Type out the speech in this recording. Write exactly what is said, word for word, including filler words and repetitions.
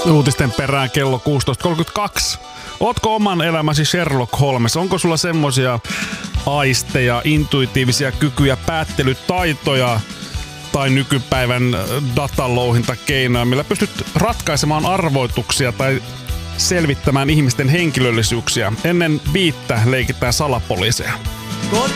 Uutisten perään kello kuusitoista kolmekymmentäkaksi. Ootko oman elämäsi Sherlock Holmes? Onko sulla semmosia aisteja, intuitiivisia kykyjä, päättelytaitoja tai nykypäivän datalouhintakeinoja, millä pystyt ratkaisemaan arvoituksia tai selvittämään ihmisten henkilöllisyyksiä? Ennen viittä leikitään salapoliiseja.